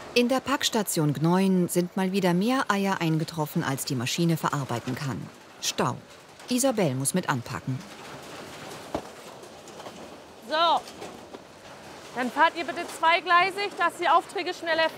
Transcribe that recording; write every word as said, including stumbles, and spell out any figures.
In der Packstation Gneuen sind mal wieder mehr Eier eingetroffen, als die Maschine verarbeiten kann. Stau. Isabel muss mit anpacken. So, dann fahrt ihr bitte zweigleisig, dass die Aufträge schneller